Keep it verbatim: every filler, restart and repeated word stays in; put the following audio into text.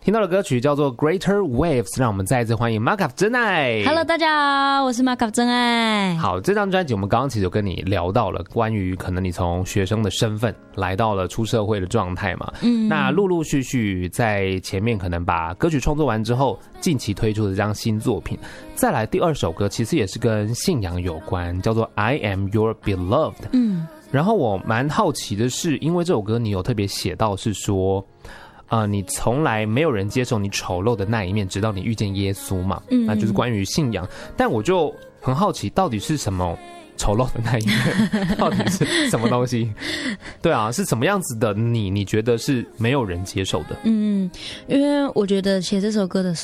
听到的歌曲叫做 Greater Waves， 让我们再一次欢迎马卡真爱。 Hello 大家好，我是马卡真爱。 好，这张专辑我们刚刚其实有跟你聊到了关于可能你从学生的身份来到了出社会的状态嘛，嗯，那陆陆续续在前面可能把歌曲创作完之后，近期推出的这张新作品，再来第二首歌其实也是跟信仰有关，叫做 I Am Your Beloved。 嗯，然后我蛮好奇的是，因为这首歌你有特别写到是说呃，你从来没有人接受你丑陋的那一面，直到你遇见耶稣嘛，嗯，那就是关于信仰。但我就很好奇，到底是什么丑陋的那一面？到底是什么东西？对啊，是什么样子的你？你觉得是没有人接受的？ 嗯，因为我觉得写这首歌的时